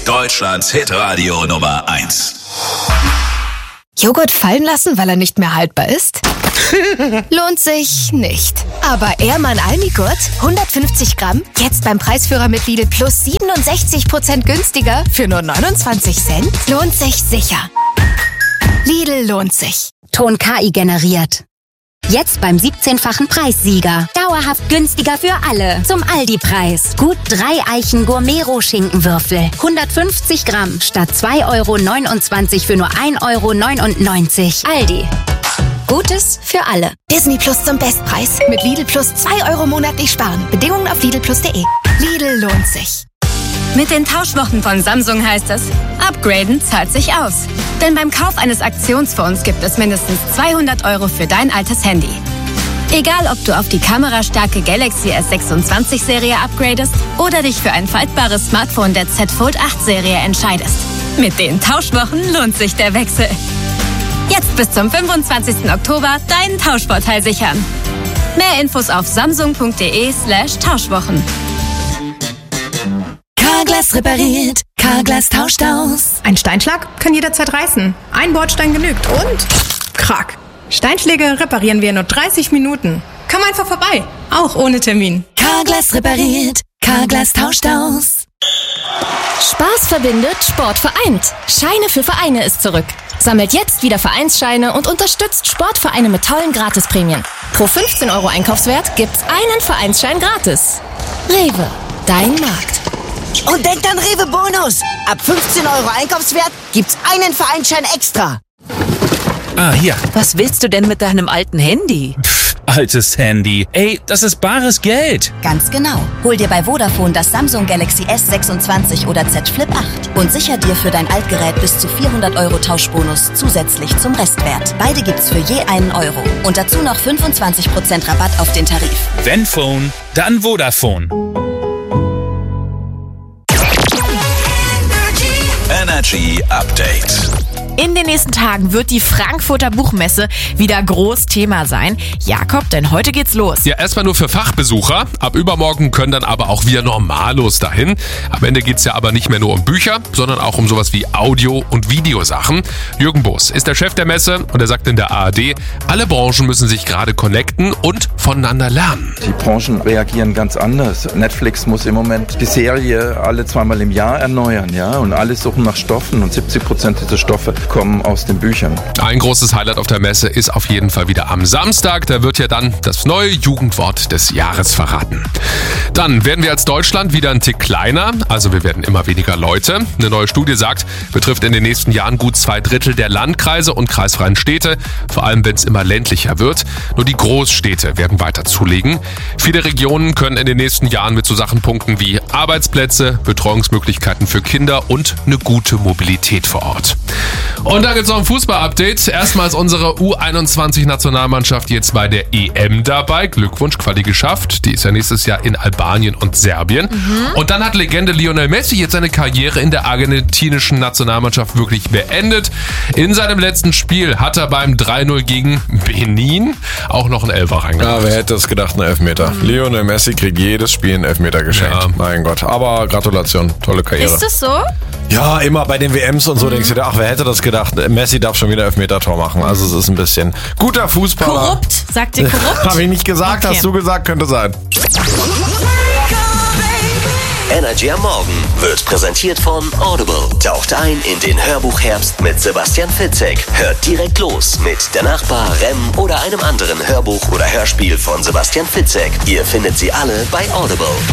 Deutschlands Hitradio Nummer 1. Joghurt fallen lassen, weil er nicht mehr haltbar ist? Lohnt sich nicht. Aber Ehrmann Almigurt, 150 Gramm, jetzt beim Preisführer mit Lidl Plus 67% günstiger für nur 29 Cent? Lohnt sich sicher. Lidl lohnt sich. Ton KI generiert. Jetzt beim 17-fachen Preissieger. Dauerhaft günstiger für alle. Zum Aldi-Preis. Gut 3 Eichen Gourmet-Schinkenwürfel. 150 Gramm statt 2,29 € für nur 1,99 €. Aldi. Gutes für alle. Disney Plus zum Bestpreis. Mit Lidl Plus 2 € monatlich sparen. Bedingungen auf lidlplus.de. Lidl lohnt sich. Mit den Tauschwochen von Samsung heißt es, upgraden zahlt sich aus. Denn beim Kauf eines Aktionsphones gibt es mindestens 200 € für dein altes Handy. Egal, ob du auf die kamerastarke Galaxy S26-Serie upgradest oder dich für ein faltbares Smartphone der Z Fold 8-Serie entscheidest. Mit den Tauschwochen lohnt sich der Wechsel. Jetzt bis zum 25. Oktober deinen Tauschvorteil sichern. Mehr Infos auf samsung.de/Tauschwochen. Carglass repariert, Carglass tauscht aus. Ein Steinschlag kann jederzeit reißen. Ein Bordstein genügt und krack. Steinschläge reparieren wir in nur 30 Minuten. Komm einfach vorbei, auch ohne Termin. Carglass repariert, Carglass tauscht aus. Spaß verbindet, Sport vereint. Scheine für Vereine ist zurück. Sammelt jetzt wieder Vereinsscheine und unterstützt Sportvereine mit tollen Gratisprämien. Pro 15 € Einkaufswert gibt's einen Vereinsschein gratis. Rewe, dein Markt. Und denkt an Rewe Bonus. Ab 15 € Einkaufswert gibt's einen Vereinsschein extra. Ah, hier. Was willst du denn mit deinem alten Handy? Altes Handy. Ey, das ist bares Geld. Ganz genau. Hol dir bei Vodafone das Samsung Galaxy S26 oder Z Flip 8 und sicher dir für dein Altgerät bis zu 400 € Tauschbonus zusätzlich zum Restwert. Beide gibt's für je einen Euro. Und dazu noch 25% Rabatt auf den Tarif. Wenn Phone, dann Vodafone. Energy Update. In den nächsten Tagen wird die Frankfurter Buchmesse wieder groß Thema sein. Jakob, denn heute geht's los. Ja, erstmal nur für Fachbesucher. Ab übermorgen können dann aber auch wir Normalos dahin. Am Ende geht's ja aber nicht mehr nur um Bücher, sondern auch um sowas wie Audio- und Videosachen. Jürgen Boos ist der Chef der Messe und er sagt in der ARD, alle Branchen müssen sich gerade connecten und voneinander lernen. Die Branchen reagieren ganz anders. Netflix muss im Moment die Serie alle 2-mal im Jahr erneuern, ja, und alle suchen nach Stoffen und 70% dieser Stoffe kommen aus den Büchern. Ein großes Highlight auf der Messe ist auf jeden Fall wieder am Samstag. Da wird ja dann das neue Jugendwort des Jahres verraten. Dann werden wir als Deutschland wieder ein Tick kleiner, also wir werden immer weniger Leute. Eine neue Studie sagt, betrifft in den nächsten Jahren gut 2/3 der Landkreise und kreisfreien Städte, vor allem wenn es immer ländlicher wird. Nur die Großstädte werden weiter zulegen. Viele Regionen können in den nächsten Jahren mit so Sachen punkten wie Arbeitsplätze, Betreuungsmöglichkeiten für Kinder und eine gute Mobilität vor Ort. Und da gibt's noch ein Fußball-Update. Erstmals unsere U21-Nationalmannschaft jetzt bei der EM dabei. Glückwunsch, Quali geschafft. Die ist ja nächstes Jahr in Albanien und Serbien. Und dann hat Legende Lionel Messi jetzt seine Karriere in der argentinischen Nationalmannschaft wirklich beendet. In seinem letzten Spiel hat er beim 3-0 gegen Benin auch noch einen Elfer reingemacht. Ja, wer hätte es gedacht, ein Elfmeter. Lionel Messi kriegt jedes Spiel einen Elfmeter geschenkt. Ja. Mein Gott, aber Gratulation, tolle Karriere. Ist das so? Ja, immer bei den WMs und so denkst du dir, ach, wer hätte das gedacht? Messi darf schon wieder Elfmeter-Tor machen. Also es ist ein bisschen guter Fußballer. Korrupt? Sagt ihr korrupt? Habe ich nicht gesagt, okay. Hast du gesagt, könnte sein. Energy am Morgen wird präsentiert von Audible. Taucht ein in den Hörbuchherbst mit Sebastian Fitzek. Hört direkt los mit Der Nachbar, Rem oder einem anderen Hörbuch oder Hörspiel von Sebastian Fitzek. Ihr findet sie alle bei Audible.